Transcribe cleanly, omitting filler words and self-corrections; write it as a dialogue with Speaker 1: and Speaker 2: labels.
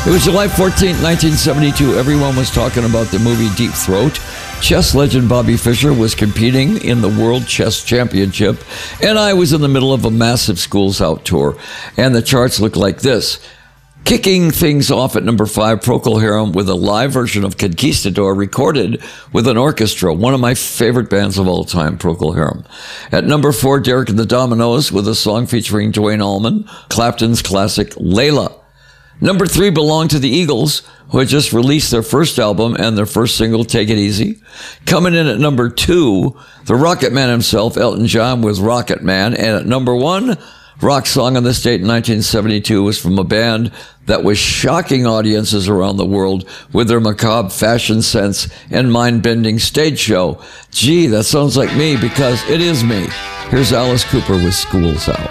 Speaker 1: It was July 14th, 1972. Everyone was talking about the movie Deep Throat. Chess legend Bobby Fischer was competing in the World Chess Championship, and I was in the middle of a massive Schools Out tour, and the charts looked like this. Kicking things off at number 5, Procol Harum with a live version of Conquistador recorded with an orchestra, one of my favorite bands of all time, Procol Harum. At number 4, Derek and the Dominos with a song featuring Duane Allman, Clapton's classic Layla. Number 3 belonged to the Eagles, who had just released their first album and their first single, Take It Easy. Coming in at number 2, the Rocket Man himself, Elton John, with Rocket Man. And at number 1, rock song on this date in 1972 was from a band that was shocking audiences around the world with their macabre fashion sense and mind-bending stage show. Gee, that sounds like me because it is me. Here's Alice Cooper with Schools Out.